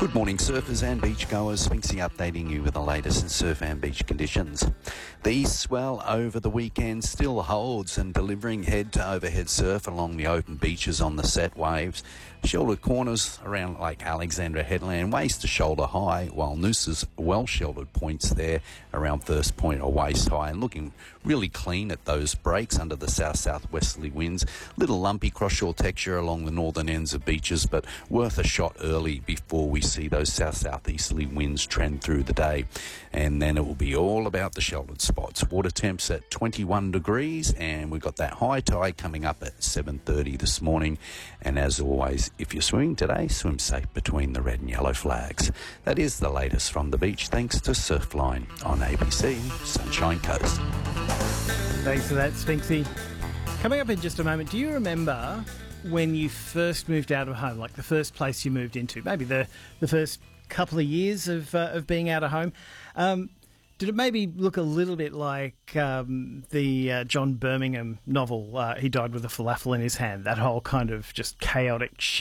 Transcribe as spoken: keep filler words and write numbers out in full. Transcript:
Good morning, surfers and beachgoers. Spinksy updating you with the latest in surf and beach conditions. The east swell over the weekend still holds and delivering head to overhead surf along the open beaches on the set waves. Sheltered corners around Lake Alexandra headland, waist to shoulder high, while Noosa's well-sheltered points there around First Point or waist high, and looking really clean at those breaks under the south-southwesterly winds. Little lumpy cross-shore texture along the northern ends of beaches, but worth a shot early before we see those south-southeasterly winds trend through the day. And then it will be all about the sheltered spots. Water temps at twenty-one degrees, and we've got that high tide coming up at seven thirty this morning. And as always, if you're swimming today, swim safe between the red and yellow flags. That is the latest from the beach, thanks to Surfline on A B C Sunshine Coast. Thanks for that, Spinksy. Coming up in just a moment, do you remember when you first moved out of home, like the first place you moved into, maybe the, the first couple of years of uh, of being out of home? Um, did it maybe look a little bit like um, the uh, John Birmingham novel, uh, He Died with a Falafel in His Hand, that whole kind of just chaotic